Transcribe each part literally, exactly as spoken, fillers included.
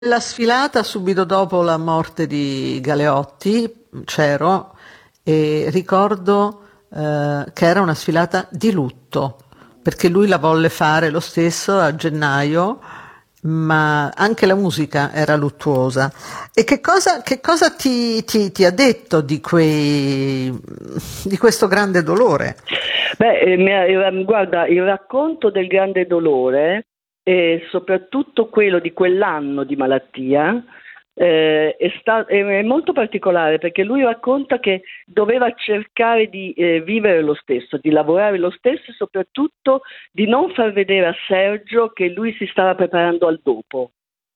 La sfilata subito dopo la morte di Galeotti c'ero e ricordo eh, che era una sfilata di lutto, perché lui la volle fare lo stesso a gennaio, ma anche la musica era luttuosa. E che cosa, che cosa ti, ti- ti ha detto di quei, di questo grande dolore? Beh, eh, mi ha- eh, guarda, il racconto del grande dolore e soprattutto quello di quell'anno di malattia eh, è, sta- è- è molto particolare perché lui racconta che doveva cercare di eh, vivere lo stesso, di lavorare lo stesso e soprattutto di non far vedere a Sergio che lui si stava preparando al dopo.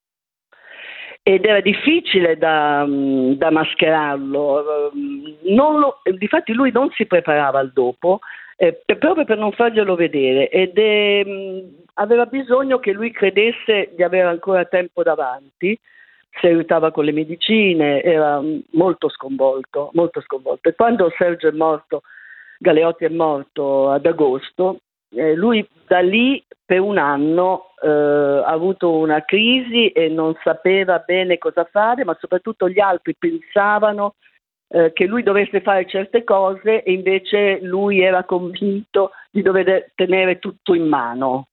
Ed era difficile da, mm, da mascherarlo, ehm, non lo- difatti lui non si preparava al dopo, eh, per- proprio per non farglielo vedere ed è, mh, aveva bisogno che lui credesse di avere ancora tempo davanti, si aiutava con le medicine, era mh, molto sconvolto, molto sconvolto. E quando Sergio è morto, Galeotti è morto ad agosto, eh, lui da lì per un anno eh, ha avuto una crisi e non sapeva bene cosa fare, ma soprattutto gli altri pensavano eh, che lui dovesse fare certe cose e invece lui era convinto di dover tenere tutto in mano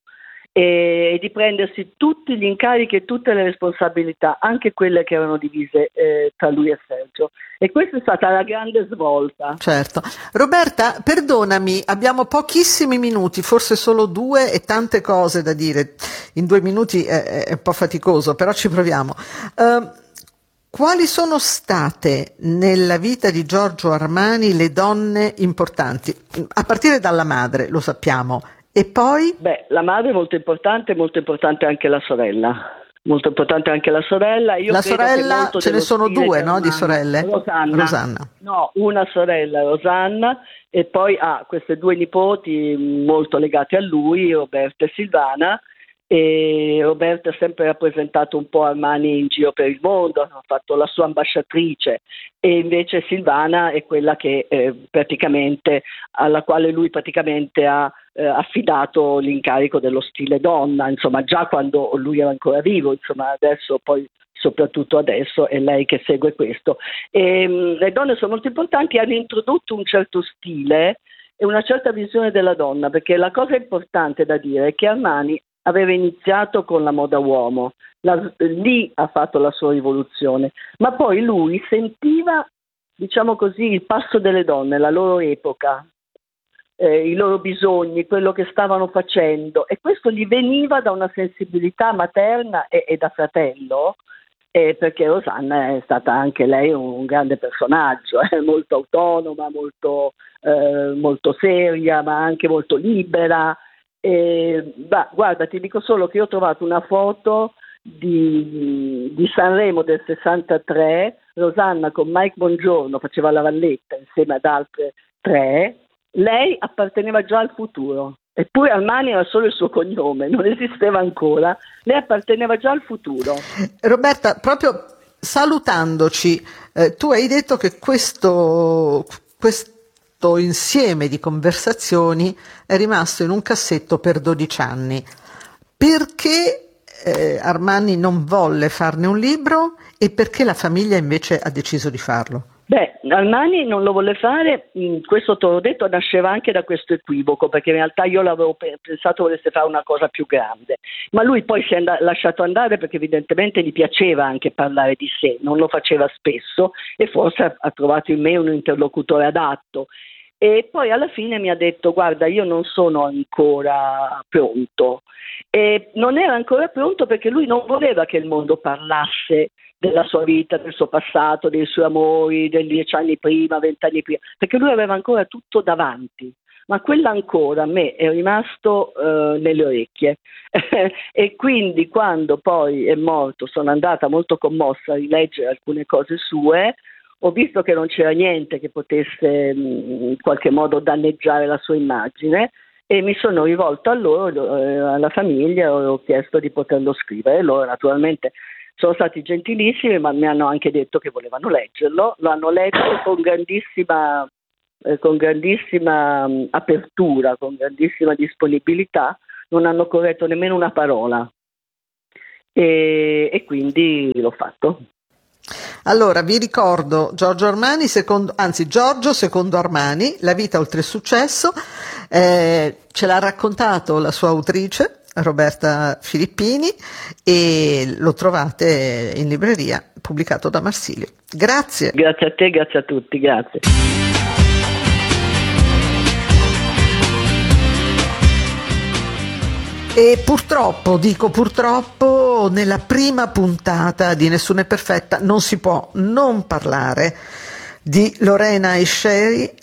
e di prendersi tutti gli incarichi e tutte le responsabilità, anche quelle che erano divise eh, tra lui e Sergio. E questa è stata la grande svolta. Certo. Roberta, perdonami, abbiamo pochissimi minuti, forse solo due e tante cose da dire. In due minuti è, è un po' faticoso, però ci proviamo. Ehm, quali sono state nella vita di Giorgio Armani le donne importanti? A partire dalla madre, lo sappiamo. E poi Beh, la madre è molto importante, molto importante anche la sorella. Molto importante anche la sorella. Io la credo che sorella, molto ce ne dello sono stile di due, no, di Armani, sorelle? Rosanna, Rosanna. no, una sorella, Rosanna, e poi ha queste due nipoti molto legate a lui, Roberta e Silvana. E Roberta ha sempre rappresentato un po' Armani in giro per il mondo, ha fatto la sua ambasciatrice e invece Silvana è quella che eh, praticamente alla quale lui praticamente ha eh, affidato l'incarico dello stile donna, insomma già quando lui era ancora vivo, insomma adesso poi soprattutto adesso è lei che segue questo. E, mh, le donne sono molto importanti, hanno introdotto un certo stile e una certa visione della donna, perché la cosa importante da dire è che Armani aveva iniziato con la moda uomo, la, lì ha fatto la sua rivoluzione, ma poi lui sentiva, diciamo così, il passo delle donne, la loro epoca, eh, i loro bisogni, quello che stavano facendo e questo gli veniva da una sensibilità materna e, e da fratello, eh, perché Rosanna è stata anche lei un, un grande personaggio, eh, molto autonoma, molto, eh, molto seria, ma anche molto libera. E, bah, guarda, ti dico solo che io ho trovato una foto di, di Sanremo del sessantatré, Rosanna con Mike Bongiorno faceva la valletta insieme ad altre tre, lei apparteneva già al futuro, eppure Armani era solo il suo cognome, non esisteva ancora, lei apparteneva già al futuro. Roberta, proprio salutandoci, eh, tu hai detto che questo, questo insieme di conversazioni è rimasto in un cassetto per dodici anni. Perché eh, Armani non volle farne un libro e perché la famiglia invece ha deciso di farlo? Beh, Armani non lo volle fare, mh, questo te l'ho detto, nasceva anche da questo equivoco, perché in realtà io l'avevo pe- pensato volesse fare una cosa più grande, ma lui poi si è and- lasciato andare perché evidentemente gli piaceva anche parlare di sé, non lo faceva spesso e forse ha, ha trovato in me un interlocutore adatto. E poi alla fine mi ha detto: guarda, io non sono ancora pronto. E non era ancora pronto perché lui non voleva che il mondo parlasse della sua vita, del suo passato, dei suoi amori, degli dieci anni prima, vent'anni prima, perché lui aveva ancora tutto davanti. Ma quello ancora a me è rimasto eh, nelle orecchie e quindi quando poi è morto sono andata molto commossa a rileggere alcune cose sue, ho visto che non c'era niente che potesse mh, in qualche modo danneggiare la sua immagine e mi sono rivolto a loro, eh, alla famiglia, e ho chiesto di poterlo scrivere. Loro naturalmente sono stati gentilissimi, ma mi hanno anche detto che volevano leggerlo. Lo hanno letto con grandissima, eh, con grandissima mh, apertura, con grandissima disponibilità, non hanno corretto nemmeno una parola. e, e quindi l'ho fatto. Allora, vi ricordo Giorgio Armani, secondo, anzi Giorgio secondo Armani, La vita oltre il successo, eh, ce l'ha raccontato la sua autrice Roberta Filippini e lo trovate in libreria, pubblicato da Marsilio. Grazie. Grazie a te, grazie a tutti, grazie. E purtroppo, dico purtroppo, nella prima puntata di Nessuno è perfetta non si può non parlare di Lorena Esceri.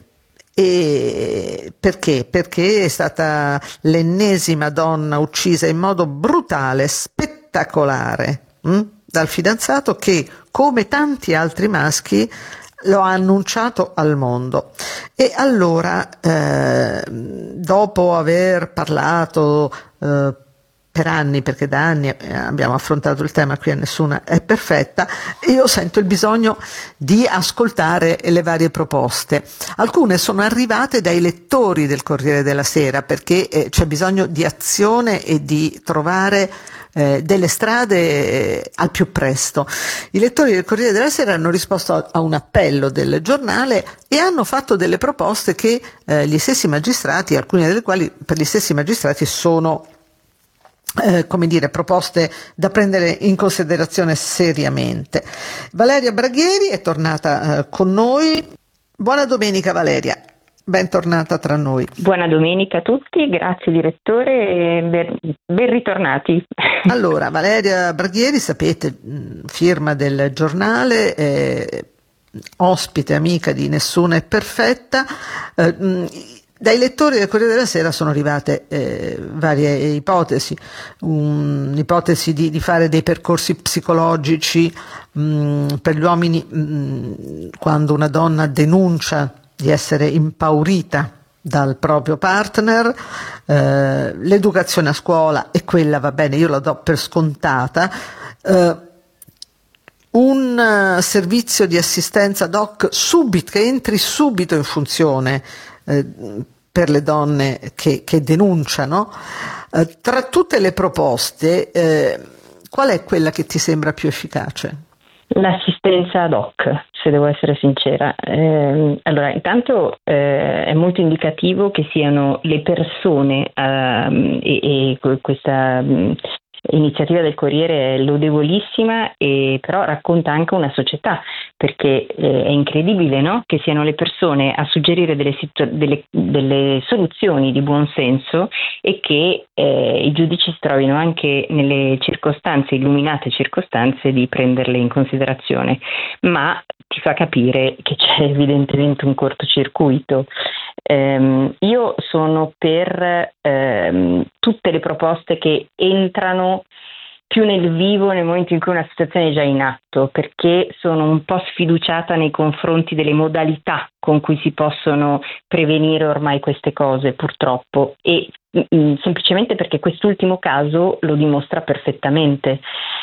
E perché? Perché è stata l'ennesima donna uccisa in modo brutale, spettacolare, hm? dal fidanzato che, come tanti altri maschi, lo ha annunciato al mondo. E allora, eh, dopo aver parlato eh, per anni, perché da anni abbiamo affrontato il tema qui a Nessuna è perfetta, io sento il bisogno di ascoltare le varie proposte. Alcune sono arrivate dai lettori del Corriere della Sera, perché eh, c'è bisogno di azione e di trovare eh, delle strade eh, al più presto. I lettori del Corriere della Sera hanno risposto a, a un appello del giornale e hanno fatto delle proposte che eh, gli stessi magistrati, alcune delle quali per gli stessi magistrati sono Eh, come dire, proposte da prendere in considerazione seriamente. Valeria Braghieri è tornata eh, con noi. Buona domenica Valeria, bentornata tra noi. Buona domenica a tutti, grazie direttore e ben, ben ritornati. Allora, Valeria Braghieri, sapete, firma del giornale, eh, ospite, amica di Nessuna è perfetta. Eh, Dai lettori del Corriere della Sera sono arrivate eh, varie ipotesi, un'ipotesi di, di fare dei percorsi psicologici mh, per gli uomini mh, quando una donna denuncia di essere impaurita dal proprio partner, eh, l'educazione a scuola, e quella va bene, io la do per scontata, eh, un uh, servizio di assistenza doc subito, che entri subito in funzione eh, per le donne che, che denunciano. Eh, tra tutte le proposte, eh, qual è quella che ti sembra più efficace? L'assistenza ad hoc, se devo essere sincera. Eh, allora, intanto eh, è molto indicativo che siano le persone eh, e, e questa mh, iniziativa del Corriere è lodevolissima, e però racconta anche una società, perché eh, è incredibile, no? Che siano le persone a suggerire delle, situ- delle, delle soluzioni di buon senso e che eh, i giudici si trovino anche nelle circostanze, illuminate circostanze, di prenderle in considerazione. Ma ti fa capire che c'è evidentemente un cortocircuito. Um, io sono per um, tutte le proposte che entrano più nel vivo nel momento in cui una situazione è già in atto, perché sono un po' sfiduciata nei confronti delle modalità con cui si possono prevenire ormai queste cose, purtroppo, e mh, semplicemente perché quest'ultimo caso lo dimostra perfettamente.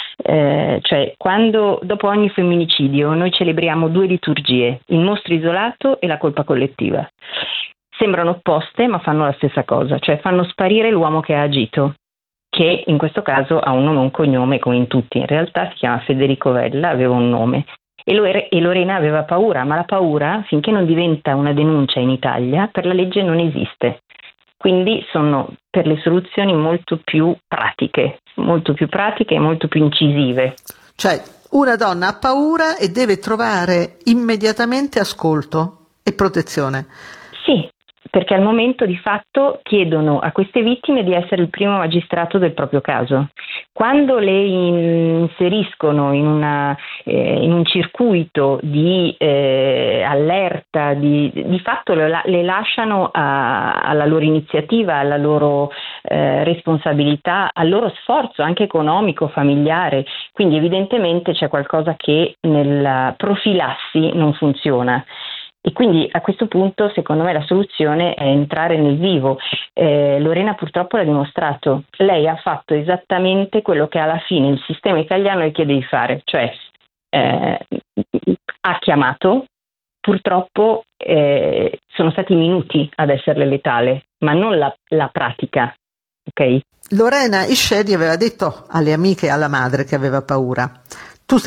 Eh, cioè, quando dopo ogni femminicidio noi celebriamo due liturgie, il mostro isolato e la colpa collettiva. Sembrano opposte, ma fanno la stessa cosa, cioè fanno sparire l'uomo che ha agito, che in questo caso ha un nome e un cognome come in tutti. In realtà si chiama Federico Vella, aveva un nome, e, Lore- e Lorena aveva paura, ma la paura, finché non diventa una denuncia in Italia, per la legge non esiste. Quindi sono per le soluzioni molto più pratiche, molto più pratiche e molto più incisive. Cioè, una donna ha paura e deve trovare immediatamente ascolto e protezione. Sì, perché al momento di fatto chiedono a queste vittime di essere il primo magistrato del proprio caso. Quando le inseriscono in, una, eh, in un circuito di eh, allerta, di, di fatto le, le lasciano a, alla loro iniziativa, alla loro eh, responsabilità, al loro sforzo anche economico, familiare. Quindi evidentemente c'è qualcosa che nella profilassi non funziona. E quindi a questo punto secondo me la soluzione è entrare nel vivo. Eh, Lorena purtroppo l'ha dimostrato, lei ha fatto esattamente quello che alla fine il sistema italiano le chiede di fare, cioè eh, ha chiamato, purtroppo eh, sono stati minuti ad esserle letale, ma non la, la pratica. ok? Lorena Iscedi aveva detto alle amiche e alla madre che aveva paura.